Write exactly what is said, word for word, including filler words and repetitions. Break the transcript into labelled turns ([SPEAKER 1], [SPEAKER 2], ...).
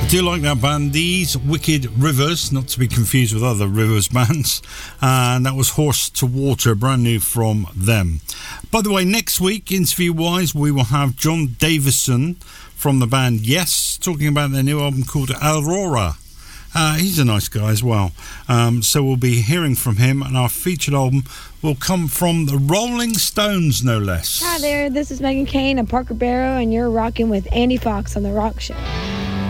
[SPEAKER 1] Do like that band, these Wicked Rivers, not to be confused with other Rivers bands, and that was Horse to Water, brand new from them. By the way, next week, interview wise, we will have John Davison from the band Yes, talking about their new album called Aurora. Uh, he's a nice guy as well, um, so we'll be hearing from him, and our featured album will come from the Rolling Stones, no less.
[SPEAKER 2] Hi there, this is Megan Kane and Parker Barrow, and you're rocking with Andy Fox on The Rock Show.